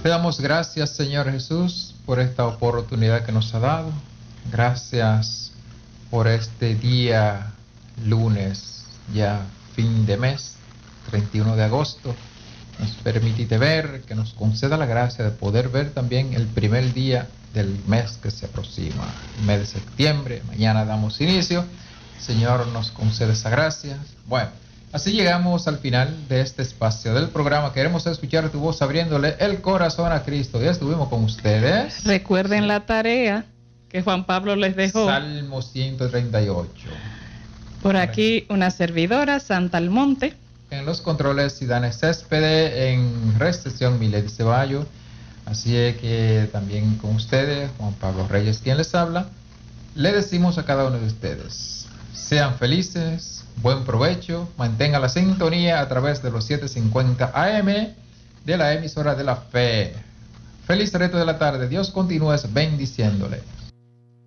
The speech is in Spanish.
Te damos gracias, Señor Jesús, por esta oportunidad que nos ha dado. Gracias por este día lunes, ya fin de mes, 31 de agosto. Nos permitiste ver, que nos conceda la gracia de poder ver también el primer día del mes que se aproxima, el mes de septiembre. Mañana damos inicio. Señor, nos concede esa gracia. Bueno, así llegamos al final de este espacio del programa. Queremos escuchar tu voz abriéndole el corazón a Cristo. Ya estuvimos con ustedes. Recuerden la tarea que Juan Pablo les dejó. Salmo 138. Por aquí una servidora, Santa Almonte. En los controles, Sidane Céspede. En recepción, Milady Ceballo. Así es que también con ustedes, Juan Pablo Reyes, quien les habla. Le decimos a cada uno de ustedes: sean felices, buen provecho, mantenga la sintonía a través de los 750 AM de la emisora de la fe. Feliz resto de la tarde. Dios continúe bendiciéndole.